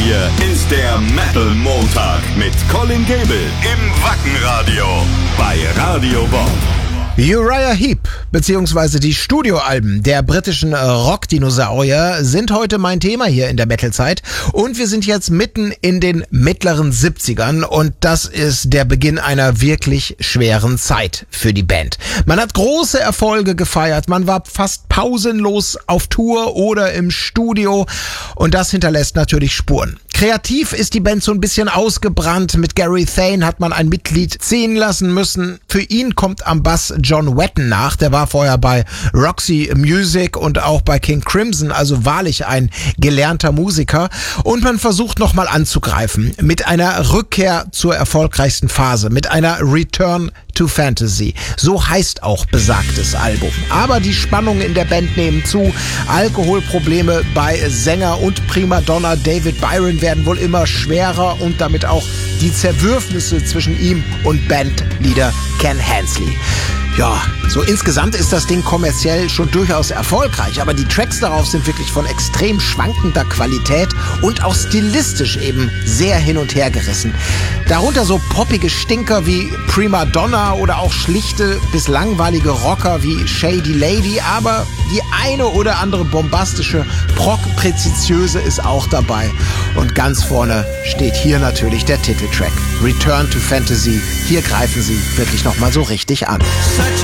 hier ist der Metal Montag mit Colin Gable im Wackenradio bei Radio Bob. Uriah Heep bzw. die Studioalben der britischen Rockdinosaurier sind heute mein Thema hier in der Metalzeit und wir sind jetzt mitten in den mittleren 70ern und das ist der Beginn einer wirklich schweren Zeit für die Band. Man hat große Erfolge gefeiert, man war fast pausenlos auf Tour oder im Studio und das hinterlässt natürlich Spuren. Kreativ ist die Band so ein bisschen ausgebrannt. Mit Gary Thane hat man ein Mitglied ziehen lassen müssen. Für ihn kommt am Bass John Wetton nach. Der war vorher bei Roxy Music und auch bei King Crimson, also wahrlich ein gelernter Musiker. Und man versucht nochmal anzugreifen mit einer Rückkehr zur erfolgreichsten Phase, mit einer Return to Fantasy. So heißt auch besagtes Album. Aber die Spannungen in der Band nehmen zu. Alkoholprobleme bei Sänger und Primadonna David Byron werden wohl immer schwerer und damit auch die Zerwürfnisse zwischen ihm und Bandleader Ken Hensley. Ja, so insgesamt ist das Ding kommerziell schon durchaus erfolgreich, aber die Tracks darauf sind wirklich von extrem schwankender Qualität und auch stilistisch eben sehr hin und her gerissen. Darunter so poppige Stinker wie Primadonna oder auch schlichte bis langweilige Rocker wie Shady Lady, aber die eine oder andere bombastische Prog-Präzisiöse ist auch dabei. Und ganz vorne steht hier natürlich der Titeltrack Return to Fantasy. Hier greifen sie wirklich nochmal so richtig an. Such